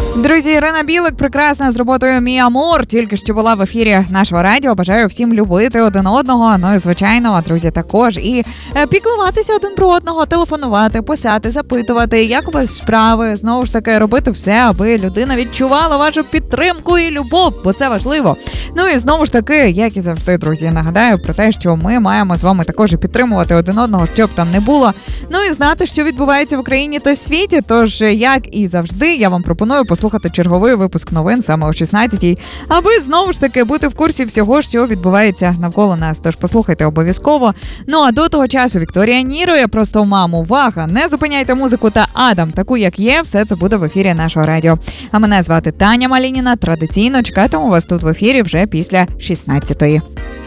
Друзі, Ірина Білик прекрасна з роботою «Мій амор» тільки що була в ефірі нашого радіо. Бажаю всім любити один одного, ну і звичайно, друзі, також і піклуватися один про одного, телефонувати, писати, запитувати, як у вас справи, знову ж таки робити все, аби людина відчувала вашу підтримку і любов, бо це важливо. Ну і знову ж таки, як і завжди, друзі, нагадаю про те, що ми маємо з вами також підтримувати один одного, щоб там не було. Ну і знати, що відбувається в Україні та світі. Тож, як і завжди, я вам пропоную послухати черговий випуск новин саме о 16-й, аби знову ж таки бути в курсі всього, що відбувається навколо нас. Тож послухайте обов'язково. Ну а до того часу Вікторія Ніро, я просто маму. Увага! Не зупиняйте музику та Адам, таку як є, все це буде в ефірі нашого радіо. А мене звати Таня Малініна. Традиційно чекатиму вас тут в ефірі вже після 16-ї.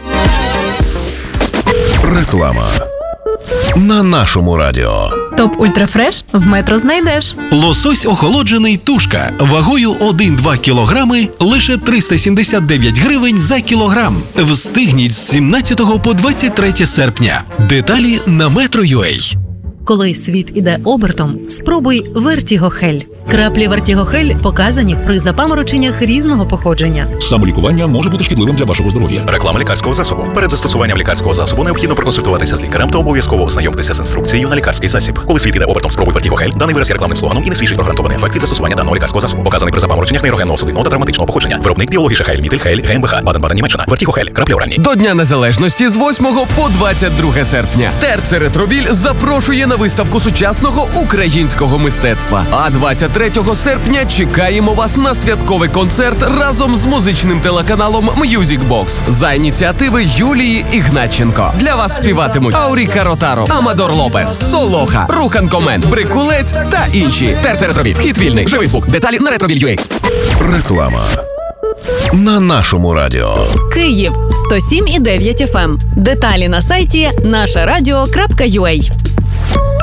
Реклама на нашому радіо. Топ Ультрафреш в Метро знайдеш. Лосось охолоджений тушка вагою 1-2 кілограми лише 379 гривень за кілограм. Встигніть з 17 по 23 серпня. Деталі на Metro.ua. Коли світ іде обертом, спробуй Вертігохель. Краплі Вертігохель показані при запамороченнях різного походження. Самолікування може бути шкідливим для вашого здоров'я. Реклама лікарського засобу. Перед застосуванням лікарського засобу необхідно проконсультуватися з лікарем та обов'язково ознайомитися з інструкцією на лікарський засіб. Коли світ іде обертом, спробуй Вертігохель. Даний вираз є рекламним слоганом і не свідчить про гарантований ефект від застосування даного лікарського засобу. Показаний при запамороченнях нейрогенного судинного та травматичного походження. Виробник біології Шахель, Мітель, Хейль, ГМБХ, Баден-Баден, Німеччина. Вертігохель. Краплі оранні. До Дня Незалежності з 8 по 22 серпня. Терце Ретровіль запрошує на виставку сучасного українського мистецтва. А 23 серпня чекаємо вас на святковий концерт разом з музичним телеканалом Music Box за ініціативи Юлії Ігнатченко. Для вас співатимуть Ауріка Ротаро, Амадор Лопес, Солоха, Рухан Комен, Брикулець та інші. Терце Ретровіль. Вхід вільний. Живий звук. Деталі на Ретровіль.ua. Реклама на нашому радіо. Київ 107,9 FM. Деталі на сайті нашарадіо.ua.